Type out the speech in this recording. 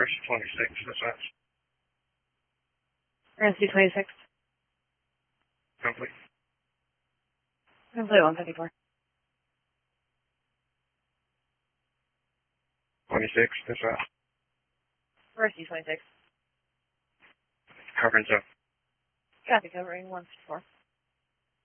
First 26, dispatch. Rescue 26. Complete. Complete 154. 26, dispatch. Rescue 26. Covering zone. Copy, covering 154.